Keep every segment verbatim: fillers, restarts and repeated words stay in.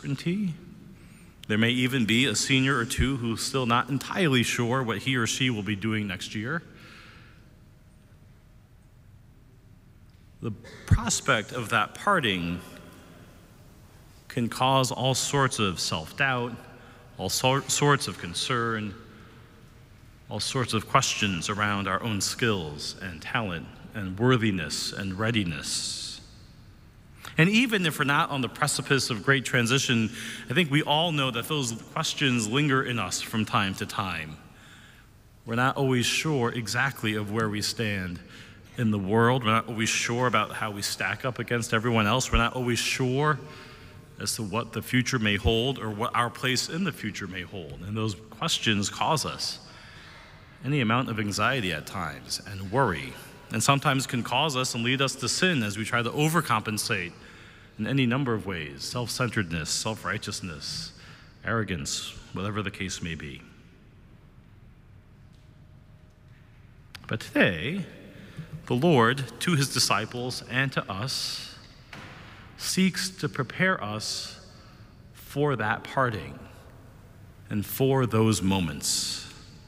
uncertainty. There may even be a senior or two who's still not entirely sure what he or she will be doing next year. The prospect of that parting can cause all sorts of self-doubt, all sor- sorts of concern, all sorts of questions around our own skills and talent and worthiness and readiness. And even if we're not on the precipice of great transition, I think we all know that those questions linger in us from time to time. We're not always sure exactly of where we stand in the world. We're not always sure about how we stack up against everyone else. We're not always sure as to what the future may hold or what our place in the future may hold. And those questions cause us any amount of anxiety at times and worry, and sometimes can cause us and lead us to sin as we try to overcompensate in any number of ways: self-centeredness, self-righteousness, arrogance, whatever the case may be. But today, the Lord, to his disciples and to us, seeks to prepare us for that parting and for those moments.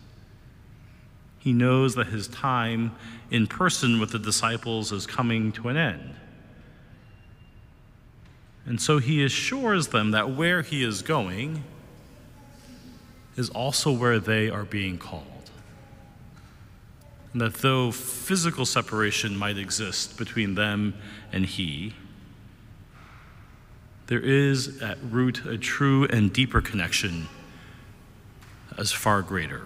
He knows that his time in person with the disciples is coming to an end. And so he assures them that where he is going is also where they are being called. And that though physical separation might exist between them and he, there is at root a true and deeper connection as far greater.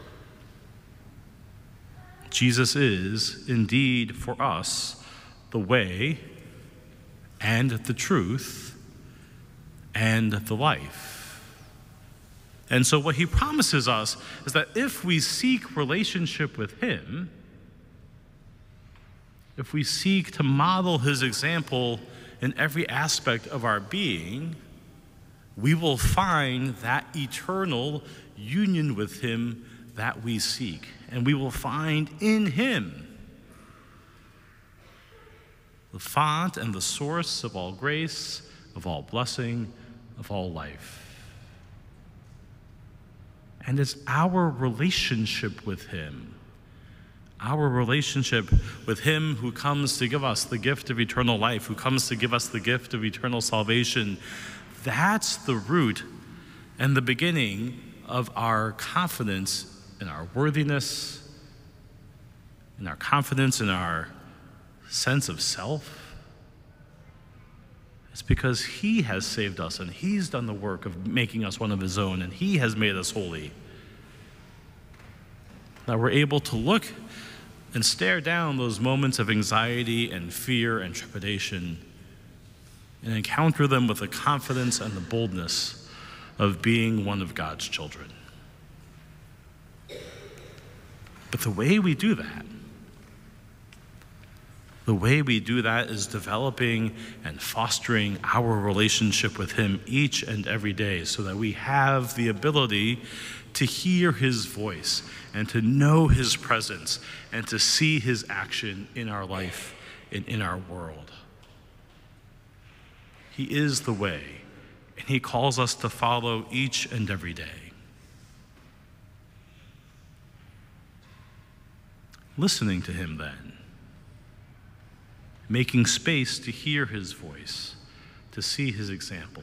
Jesus is indeed for us the way and the truth and the life. And so what he promises us is that if we seek relationship with him, if we seek to model his example in every aspect of our being, we will find that eternal union with him that we seek. And we will find in him the font and the source of all grace, of all blessing, of all life. And it's our relationship with him, our relationship with him who comes to give us the gift of eternal life, who comes to give us the gift of eternal salvation. That's the root and the beginning of our confidence in our worthiness, in our confidence in our sense of self. It's because he has saved us and he's done the work of making us one of his own, and he has made us holy, that we're able to look and stare down those moments of anxiety and fear and trepidation and encounter them with the confidence and the boldness of being one of God's children. But the way we do that, the way we do that is developing and fostering our relationship with him each and every day so that we have the ability to hear his voice and to know his presence and to see his action in our life and in our world. He is the way, and he calls us to follow each and every day. Listening to him then, making space to hear his voice, to see his example.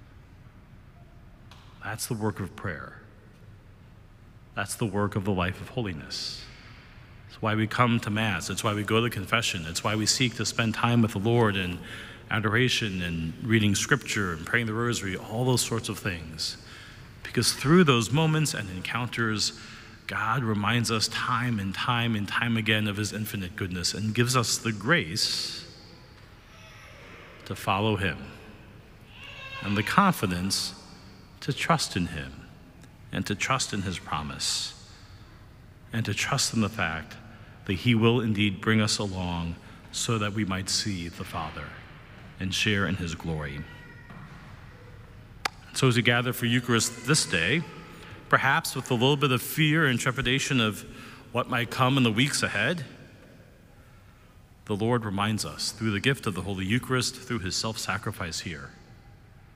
That's the work of prayer. That's the work of the life of holiness. It's why we come to Mass. It's why we go to confession. It's why we seek to spend time with the Lord in adoration and reading scripture and praying the rosary, all those sorts of things. Because through those moments and encounters, God reminds us time and time and time again of his infinite goodness and gives us the grace to follow him and the confidence to trust in him and to trust in his promise and to trust in the fact that he will indeed bring us along so that we might see the Father and share in his glory. So as we gather for Eucharist this day, perhaps with a little bit of fear and trepidation of what might come in the weeks ahead, the Lord reminds us through the gift of the Holy Eucharist, through his self-sacrifice here,